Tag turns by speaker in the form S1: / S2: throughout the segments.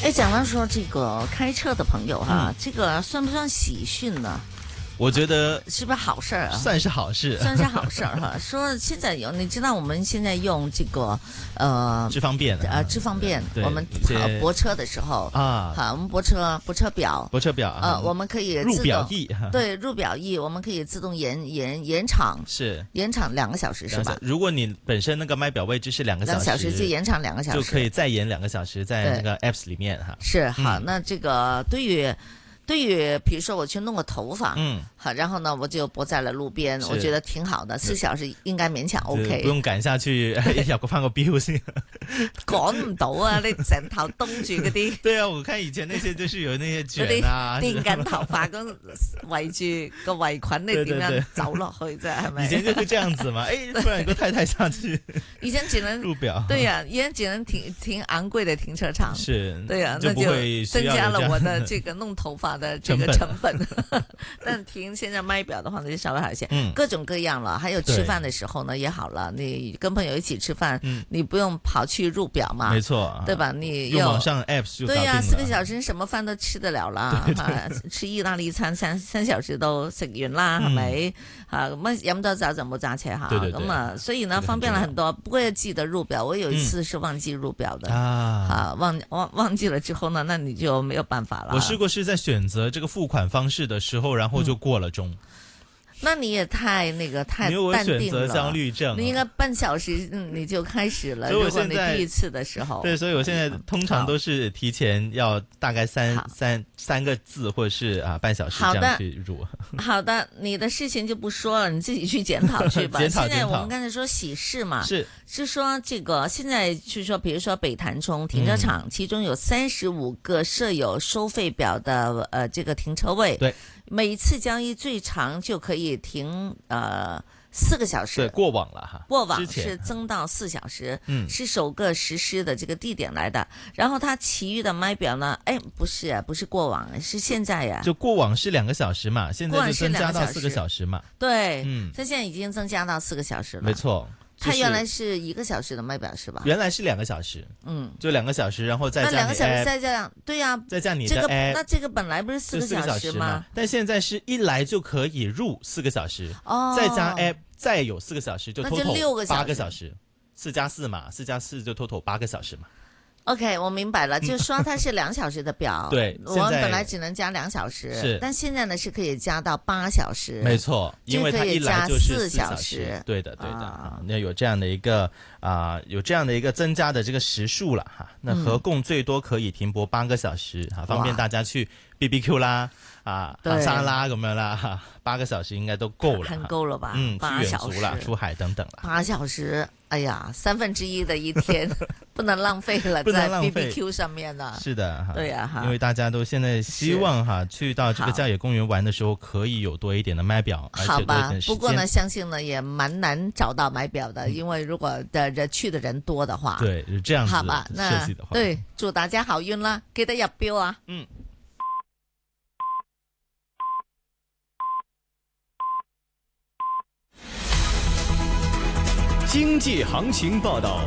S1: 哎，讲到说这个开车的朋友哈，这个算不算喜讯呢？
S2: 我觉得
S1: 是不是好事儿啊？
S2: 算是好事，
S1: 算是好事儿哈。说现在有，你知道我们现在用这个
S2: 智方便
S1: 智方便，
S2: 对
S1: 我们泊车的时候
S2: 啊，
S1: 好，我们泊车表，我们可以
S2: 入表意，
S1: 对，入表意，我们可以自动延长，
S2: 是
S1: 延长2个小时是吧？
S2: 如果你本身那个卖表位置是2个小时，
S1: 就延长2个小时，
S2: 就可以再延2个小时在那个 apps 里面哈。
S1: 是好，那这个对于比如说我去弄个头发，好，然后呢我就泊在了路边，我觉得挺好的，4小时应该勉强 OK，
S2: 不用趕下去入翻個標先，
S1: 趕唔到啊！你成頭東住嗰啲。
S2: 對啊，我看以前那些就是有那些捲啊，
S1: 電緊頭髮咁圍住個圍裙，你點樣走落去啫？係咪？
S2: 以前就會這樣子嘛，突然有個太太下去，
S1: 以前只能
S2: 入表，
S1: 對呀，以前只能停昂貴的停車場，
S2: 是，
S1: 對呀，那就增加了我的這個弄頭髮的這個成本，但停現在賣表的話呢就稍微好一些，各種各樣了。還有吃飯的時候呢也好了，你跟朋友一起吃飯，你不用跑去入表嘛，
S2: 沒錯，
S1: 對吧？你
S2: 用網上 apps 就搞定了。
S1: 對呀，4個小時什麼飯都吃得了啦，吃意大利餐3小時都食完啦，係咪？咁飲多酒就冇揸車吓，咁啊，所以呢方便了很多。不過要記得入表，我有一次是忘記入表的忘記了之後呢，那你就沒有辦法了。
S2: 我試過是在選擇這個付款方式的時候，然後就過了鐘。
S1: 那你也太淡定了，
S2: 因為我選擇焦慮症，
S1: 你應該半小時你就開始了。如果你第一次的時候，
S2: 對，所以我現在通常都是提前要大概三個字，或者是半小時這樣去入。
S1: 好的，你的事情就不說了，你自己去檢討去吧。現在我們剛才說喜事嘛，是說這個現在就是說，比如說北潭涌停車場，其中有35個設有收費表的這個停車位，
S2: 對，
S1: 每次交易最長就可以停4個小時。
S2: 對，過往了哈，
S1: 過往是增到4小時，是首個實施的這個地點來的。然後它其餘的賣表呢，不是過往，是現在呀。
S2: 就過往是2個小時嘛，現在就增加到4個小時嘛。
S1: 對，它現在已經增加到4個小時了。
S2: 沒錯。
S1: 它原來是1個小時的賣表是吧？
S2: 原來是2個小時，就2個小時，然後再加
S1: 那2個小時再這樣，對呀，
S2: 再加你的 app，
S1: 那這個本來不是4個小時嗎？
S2: 但現在是一來就可以入4個小時，再加 app 再有4個小時，就 total 8個小時，4加4嘛，4加4就 total 8個小時嘛。
S1: OK， 我明白了，就是說它是2小時的表，
S2: 對，
S1: 我們本來只能加2小時，但現在呢是可以加到8小時，
S2: 沒錯，因為它一來就是4小時，對的，那有這樣的一個增加的這個時數了哈，那合共最多可以停泊8個小時，方便大家去 BBQ 啦，行山啦咁樣啦，8個小時應該都夠了，
S1: 很夠了吧？
S2: 去遠足啦，出海等等啦
S1: ，8小時，哎呀1/3的一天不能浪費了，在 BBQ 上面呢。
S2: 是的，
S1: 對呀，
S2: 因為大家都現在希望去到這個郊野公園玩的時候，可以有多一點的賣表，而且多一點時間。
S1: 不過呢，相信呢也蠻難找到賣表的，因為如果去的人多的話，
S2: 對，這樣子
S1: 好吧，
S2: 設計的話，
S1: 對，祝大家好運啦，記得入標啊。
S3: 經濟行情報道。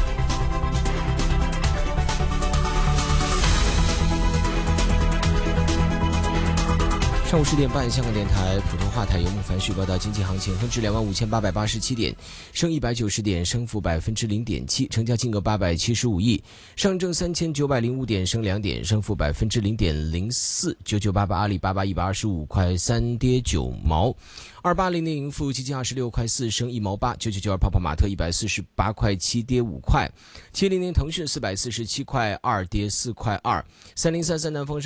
S3: 上午10點半，香港電台普通話台由孟凡旭報道經濟行情，恒指25887點，升190點，升幅0.7%，成交金額875億。上證3905點，升2點，升幅0.04%。9988阿里巴巴125塊3跌9毛。2800盈富基金26塊4升1毛8。9992泡泡瑪特148塊7跌5塊。700騰訊447塊2跌4塊2。3033南方